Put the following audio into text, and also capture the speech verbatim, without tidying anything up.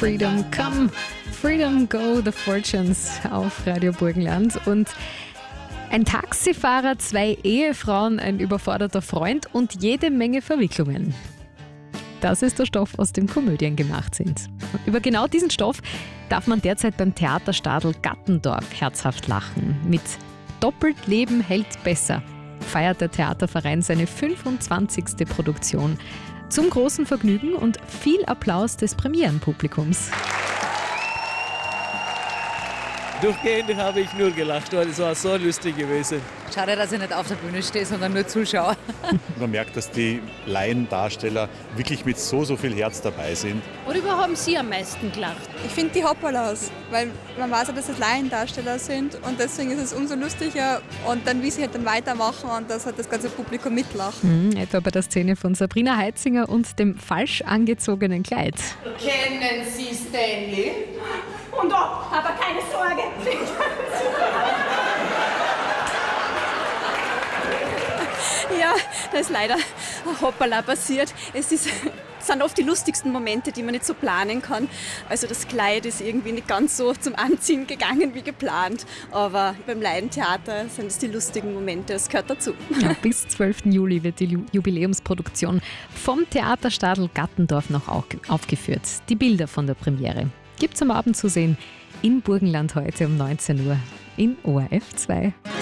Freedom Come, Freedom Go, The Fortunes auf Radio Burgenland. Und ein Taxifahrer, zwei Ehefrauen, ein überforderter Freund und jede Menge Verwicklungen. Das ist der Stoff, aus dem Komödien gemacht sind. Und über genau diesen Stoff darf man derzeit beim Theaterstadl Gattendorf herzhaft lachen. Mit Doppelt Leben hält besser feiert der Theaterverein seine fünfundzwanzigste Produktion. Zum großen Vergnügen und viel Applaus des Premierenpublikums. Durchgehend habe ich nur gelacht, weil es war so lustig gewesen. Schade, dass ich nicht auf der Bühne stehe, sondern nur Zuschauer. Man merkt, dass die Laiendarsteller wirklich mit so, so viel Herz dabei sind. Worüber haben Sie am meisten gelacht? Ich finde die Hoppalas, weil man weiß ja, dass es Laiendarsteller sind und deswegen ist es umso lustiger und dann, wie sie halt dann weitermachen und dass halt das ganze Publikum mitlacht. Mhm, etwa bei der Szene von Sabrina Heitzinger und dem falsch angezogenen Kleid. Kennen Sie Stanley? Und doch, aber keine Sorge. Ja, da ist leider ein Hoppala passiert. Es ist, sind oft die lustigsten Momente, die man nicht so planen kann. Also das Kleid ist irgendwie nicht ganz so zum Anziehen gegangen wie geplant. Aber beim Laientheater sind es die lustigen Momente, das gehört dazu. Ja, bis zwölften Juli wird die Jubiläumsproduktion vom Theaterstadl Gattendorf noch aufgeführt. Die Bilder von der Premiere gibt's am Abend zu sehen in Burgenland heute um neunzehn Uhr in O R F zwei.